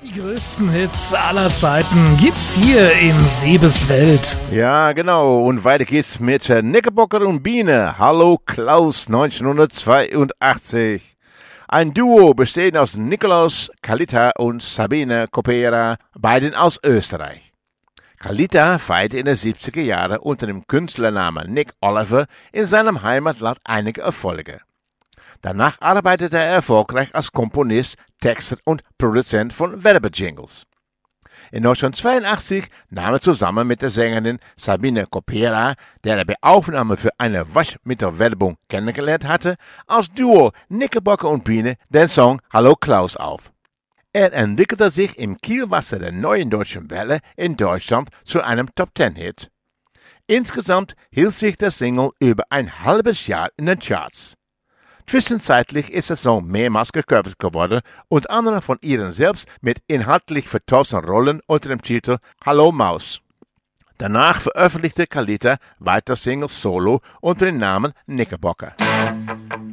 Die größten Hits aller Zeiten gibt's hier in Sebes Welt. Ja, genau. Und weiter geht's mit Knickerbocker und Biene. Hallo Klaus, 1982. Ein Duo bestehend aus Nikolaus Kalita und Sabine Kopera, beiden aus Österreich. Kalita feierte in den 70er Jahren unter dem Künstlernamen Nick Oliver in seinem Heimatland einige Erfolge. Danach arbeitete er erfolgreich als Komponist, Texter und Produzent von Werbejingles. In 1982 nahm er zusammen mit der Sängerin Sabine Kopera, der er bei Aufnahme für eine Waschmittelwerbung kennengelernt hatte, als Duo Knickerbocker und Biene den Song Hallo Klaus auf. Er entwickelte sich im Kielwasser der neuen deutschen Welle in Deutschland zu einem Top-10-Hit. Insgesamt hielt sich der Single über ein halbes Jahr in den Charts. Zwischenzeitlich ist der Song mehrmals gecovert geworden, unter anderem von ihren selbst mit inhaltlich vertauschten Rollen unter dem Titel Hallo Maus. Danach veröffentlichte Kalita weiter Singles solo unter dem Namen Knickerbocker.